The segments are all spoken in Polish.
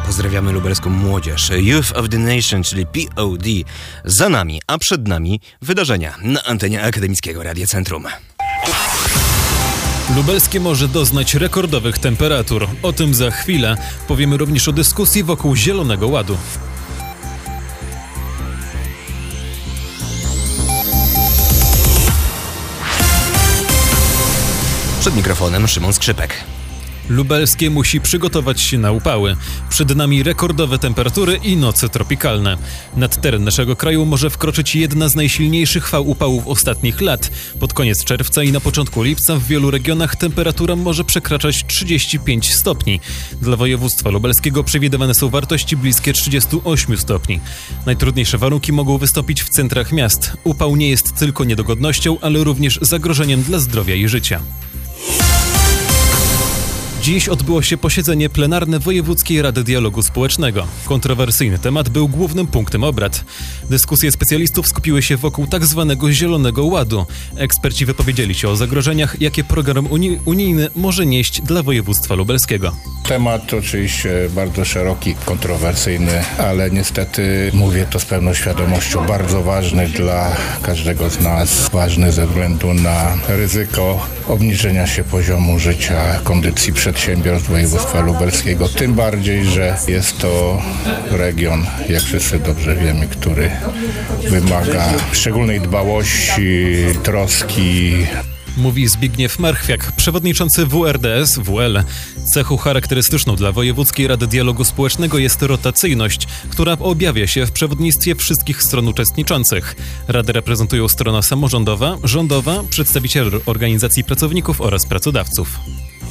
Pozdrawiamy lubelską młodzież. Youth of the Nation, czyli POD, za nami, a przed nami wydarzenia na antenie Akademickiego Radia Centrum. Lubelskie może doznać rekordowych temperatur. O tym za chwilę. Powiemy również o dyskusji wokół Zielonego Ładu. Przed mikrofonem Szymon Skrzypek. Lubelskie musi przygotować się na upały. Przed nami rekordowe temperatury i noce tropikalne. Nad teren naszego kraju może wkroczyć jedna z najsilniejszych fal upałów ostatnich lat. Pod koniec czerwca i na początku lipca w wielu regionach temperatura może przekraczać 35 stopni. Dla województwa lubelskiego przewidywane są wartości bliskie 38 stopni. Najtrudniejsze warunki mogą wystąpić w centrach miast. Upał nie jest tylko niedogodnością, ale również zagrożeniem dla zdrowia i życia. Dziś odbyło się posiedzenie plenarne Wojewódzkiej Rady Dialogu Społecznego. Kontrowersyjny temat był głównym punktem obrad. Dyskusje specjalistów skupiły się wokół tzw. Zielonego Ładu. Eksperci wypowiedzieli się o zagrożeniach, jakie program unijny może nieść dla województwa lubelskiego. Temat oczywiście bardzo szeroki, kontrowersyjny, ale niestety mówię to z pełną świadomością, bardzo ważny dla każdego z nas, ważny ze względu na ryzyko obniżenia się poziomu życia, kondycji przedsiębiorstw województwa lubelskiego. Tym bardziej, że jest to region, jak wszyscy dobrze wiemy, który wymaga szczególnej dbałości, troski. Mówi Zbigniew Marchwiak, przewodniczący WRDS-WL. Cechą charakterystyczną dla Wojewódzkiej Rady Dialogu Społecznego jest rotacyjność, która objawia się w przewodnictwie wszystkich stron uczestniczących. Radę reprezentują strona samorządowa, rządowa, przedstawiciele organizacji pracowników oraz pracodawców.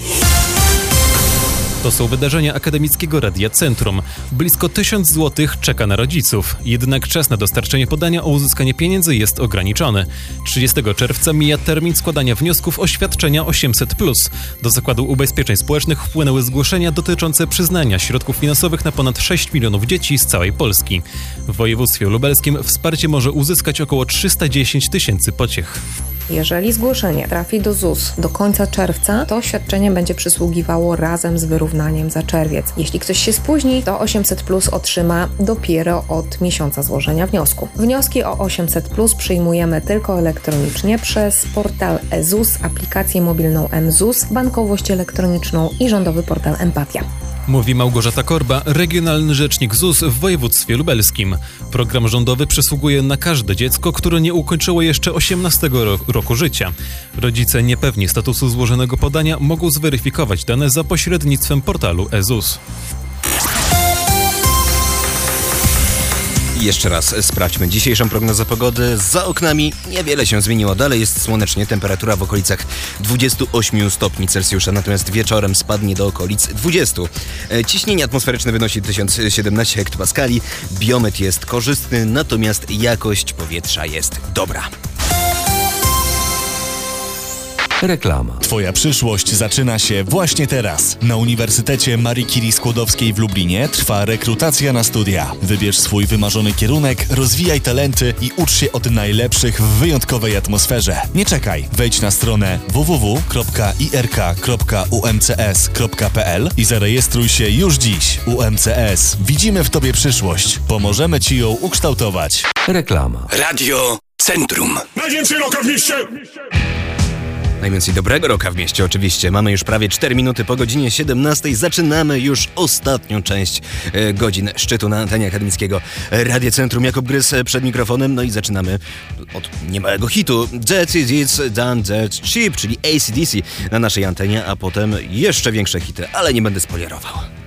To są wydarzenia Akademickiego Radia Centrum. Blisko 1000 zł czeka na rodziców. Jednak czas na dostarczenie podania o uzyskanie pieniędzy jest ograniczony. 30 czerwca mija termin składania wniosków o świadczenia 800+. Do Zakładu Ubezpieczeń Społecznych wpłynęły zgłoszenia dotyczące przyznania środków finansowych na ponad 6 milionów dzieci z całej Polski. W województwie lubelskim wsparcie może uzyskać około 310 000 pociech. Jeżeli zgłoszenie trafi do ZUS do końca czerwca, to świadczenie będzie przysługiwało razem z wyrównaniem za czerwiec. Jeśli ktoś się spóźni, to 800+ otrzyma dopiero od miesiąca złożenia wniosku. Wnioski o 800+ przyjmujemy tylko elektronicznie przez portal e-ZUS, aplikację mobilną mZUS, bankowość elektroniczną i rządowy portal Empatia. Mówi Małgorzata Korba, regionalny rzecznik ZUS w województwie lubelskim. Program rządowy przysługuje na każde dziecko, które nie ukończyło jeszcze 18 roku życia. Rodzice niepewni statusu złożonego podania mogą zweryfikować dane za pośrednictwem portalu e-ZUS. Jeszcze raz sprawdźmy dzisiejszą prognozę pogody. Za oknami niewiele się zmieniło. Dalej jest słonecznie, temperatura w okolicach 28 stopni Celsjusza, natomiast wieczorem spadnie do okolic 20. Ciśnienie atmosferyczne wynosi 1017 hektopaskali. Biometr jest korzystny, natomiast jakość powietrza jest dobra. Reklama. Twoja przyszłość zaczyna się właśnie teraz. Na Uniwersytecie Marii Curie Skłodowskiej w Lublinie trwa rekrutacja na studia. Wybierz swój wymarzony kierunek, rozwijaj talenty i ucz się od najlepszych w wyjątkowej atmosferze. Nie czekaj. Wejdź na stronę www.irk.umcs.pl i zarejestruj się już dziś. UMCS. Widzimy w Tobie przyszłość. Pomożemy Ci ją ukształtować. Reklama. Radio Centrum. Najwięcej roka w mieście! Najwięcej dobrego roka w mieście oczywiście. Mamy już prawie 4 minuty po godzinie 17. Zaczynamy już ostatnią część godzin szczytu na antenie Akademickiego Radia Centrum. Jakub Gryz przed mikrofonem. No i zaczynamy od niemałego hitu. That It's Done That Cheap, czyli AC/DC na naszej antenie, a potem jeszcze większe hity, ale nie będę spoilerował.